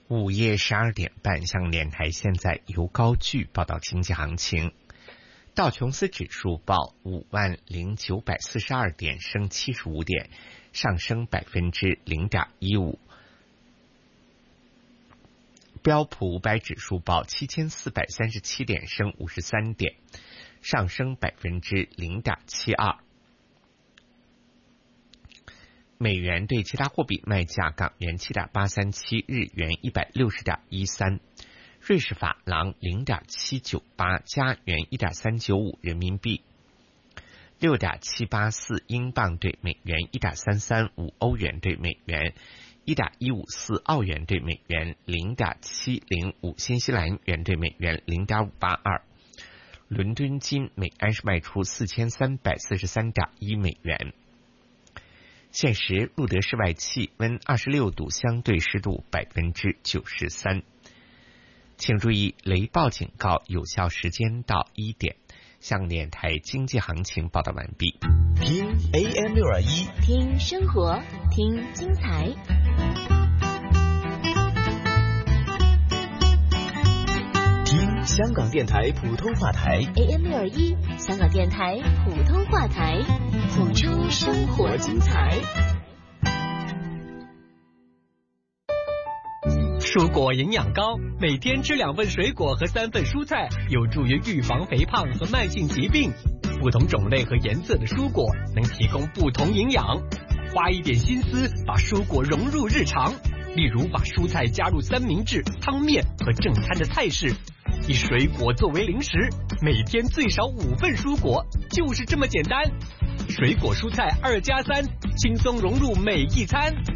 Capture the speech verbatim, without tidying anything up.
午夜十二点半，香港电台现在由高聚报道经济行情。道琼斯指数报五万零九百四十二点，升七十五点，上升百分之零点一五。标普五百指数报七千四百三十七点，升五十三点，上升百分之零点七二。美元对其他货币卖价：港元七点八三七，日元一百六十点一三，瑞士法郎零点七九八，加元一点三九五，人民币六点七八四，英镑对美元一点三三五，欧元对美元一点一五四，澳元对美元零点七零五，新西兰元对美元零点五八二。伦敦金每安士卖出四千三百四十三点一美元。现时录得室外气温二十六度，相对湿度百分之九十三。请注意，雷暴警告有效时间到一点。香港电台经济行情报道完毕。 听 A M 六二一， 听生活，听精彩。 听香港电台普通话台 A M 六二一，香港电台普通话台，谱出生活精彩。 蔬果营养高，每天吃两份水果和三份蔬菜，有助于预防肥胖和慢性疾病。不同种类和颜色的蔬果能提供不同营养，花一点心思把蔬果融入日常，例如把蔬菜加入三明治、汤面和正餐的菜式，以水果作为零食，每天最少五份蔬果，就是这么简单。水果蔬菜二加三，轻松融入每一餐。